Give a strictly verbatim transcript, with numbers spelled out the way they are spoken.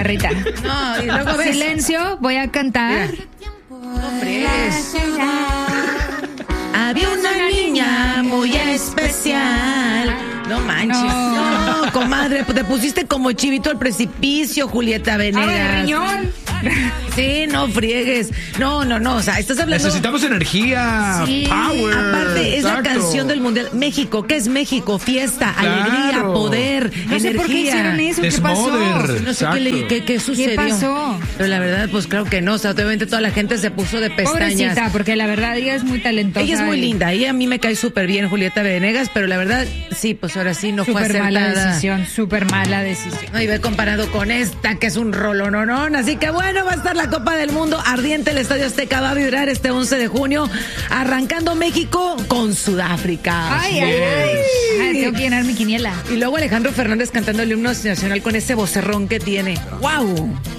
guitarrita. No, y luego ves. Silencio, voy a cantar. No fregues. Había una niña muy especial. No manches. No, no comadre, te pusiste como chivito al precipicio, Julieta Venegas. ¡Ah, de riñón! Sí, no friegues. No, no, no. O sea, estás hablando. Necesitamos energía, sí, power. Aparte, es exacto. la canción del mundial. México, ¿qué es México? Fiesta, Claro. alegría, poder, No energía. sé por qué hicieron eso, ¿qué pasó? Desmoder. No sé qué, le, Exacto. qué, qué sucedió. ¿Qué pasó? Pero la verdad, pues claro que no. O sea, obviamente toda la gente se puso de pestañas. Pobrecita, porque la verdad ella es muy talentosa. Ella es muy y linda, ella a mí me cae súper bien, Julieta Venegas, pero la verdad, sí, pues ahora sí no fue Súper mala acertada. decisión, súper mala decisión. No, y ve comparado con esta, que es un rolononón. Así que bueno, va a estar la Copa del Mundo ardiente. El Estadio Azteca va a vibrar este once de junio, arrancando México con Sudáfrica. Ay, ay, ay. Ay, tengo que llenar mi quiniela. Y luego Alejandro Fernández cantando el himno nacional con ese vocerrón que tiene. ¡Wow!